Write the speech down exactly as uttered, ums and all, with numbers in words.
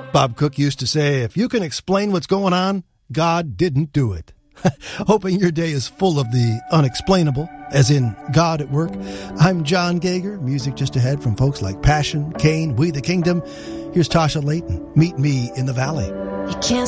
Bob Cook used to say, if you can explain what's going on, God didn't do it. Hoping your day is full of the unexplainable, as in God at work. I'm John Gager. Music just ahead from folks like Passion, Kane, We the Kingdom. Here's Tasha Layton. Meet Me in the Valley. You can't